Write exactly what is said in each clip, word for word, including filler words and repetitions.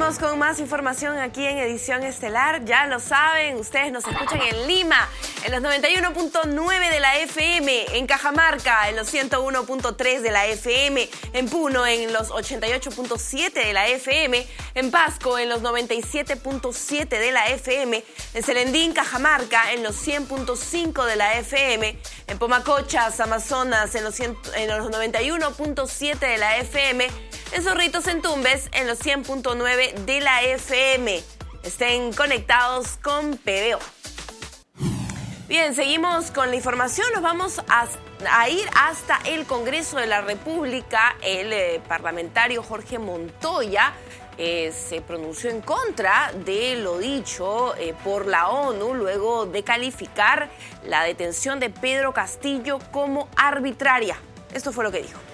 Seguimos con más información aquí en Edición Estelar. Ya lo saben, ustedes nos escuchan en Lima, en los noventa y uno punto nueve de la F M, en Cajamarca, en los ciento uno punto tres de la F M, en Puno, en los ochenta y ocho punto siete de la F M, en Pasco, en los noventa y siete punto siete de la F M, en Selendín, Cajamarca, en los cien punto cinco de la F M, en Pomacochas, Amazonas, en los, cien, en los noventa y uno punto siete de la F M, en Zorritos, en Tumbes, en los cien punto nueve de la F M. Estén conectados con P B O. Bien, seguimos con la información. Nos vamos a, a ir hasta el Congreso de la República. El eh, parlamentario Jorge Montoya eh, se pronunció en contra de lo dicho eh, por la ONU luego de calificar la detención de Pedro Castillo como arbitraria. Esto fue lo que dijo.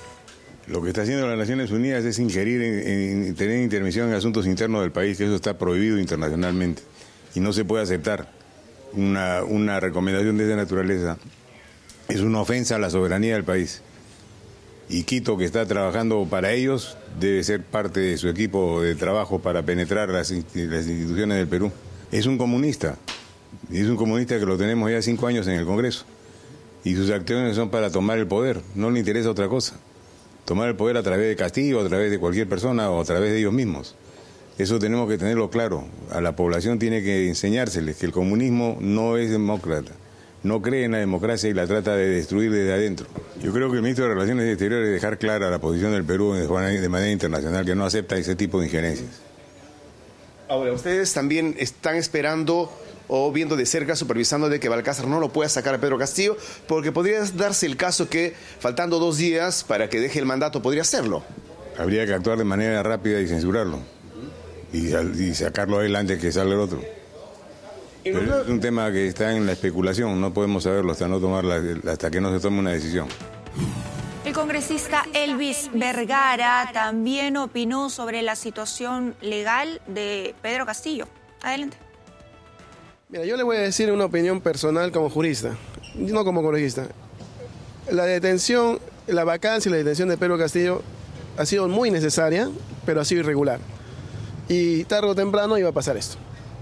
Lo que está haciendo las Naciones Unidas es ingerir, en, en tener intervención en asuntos internos del país, que eso está prohibido internacionalmente y no se puede aceptar. Una, una recomendación de esa naturaleza es una ofensa a la soberanía del país. Y Quito, que está trabajando para ellos, debe ser parte de su equipo de trabajo para penetrar las, las instituciones del Perú. Es un comunista, y es un comunista que lo tenemos ya cinco años en el Congreso. Y sus acciones son para tomar el poder, no le interesa otra cosa. Tomar el poder a través de Castillo, a través de cualquier persona o a través de ellos mismos. Eso tenemos que tenerlo claro. A la población tiene que enseñárseles que el comunismo no es demócrata, no cree en la democracia y la trata de destruir desde adentro. Yo creo que el ministro de Relaciones Exteriores debe dejar clara la posición del Perú de manera internacional, que no acepta ese tipo de injerencias. Ahora, ustedes también están esperando o viendo de cerca, supervisando de que Balcázar no lo pueda sacar a Pedro Castillo, porque podría darse el caso que, faltando dos días para que deje el mandato, podría hacerlo. Habría que actuar de manera rápida y censurarlo, y, y sacarlo a él antes que salga el otro. Pero es un tema que está en la especulación, no podemos saberlo hasta, no tomarla, hasta que no se tome una decisión. El congresista Elvis Vergara también opinó sobre la situación legal de Pedro Castillo. Adelante. Mira, yo le voy a decir una opinión personal como jurista, no como congresista. La detención, la vacancia y la detención de Pedro Castillo ha sido muy necesaria, pero ha sido irregular. Y tarde o temprano iba a pasar esto.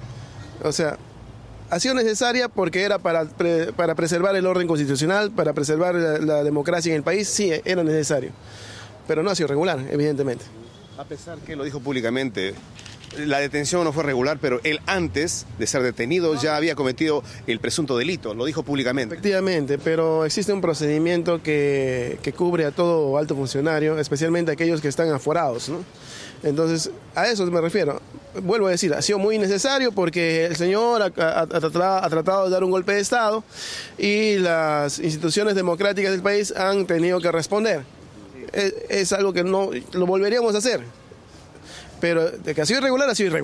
O sea, ha sido necesaria porque era para, pre, para preservar el orden constitucional, para preservar la, la democracia en el país, sí, era necesario. Pero no ha sido regular, evidentemente. A pesar que lo dijo públicamente, la detención no fue regular, pero él antes de ser detenido ya había cometido el presunto delito, lo dijo públicamente. Efectivamente, pero existe un procedimiento que, que cubre a todo alto funcionario, especialmente a aquellos que están aforados, ¿no? Entonces, a eso me refiero. Vuelvo a decir, ha sido muy necesario porque el señor ha, ha, ha, tratado, ha tratado de dar un golpe de Estado y las instituciones democráticas del país han tenido que responder. Es, es algo que no lo volveríamos a hacer. Pero de que ha sido irregular, ha sido irregular.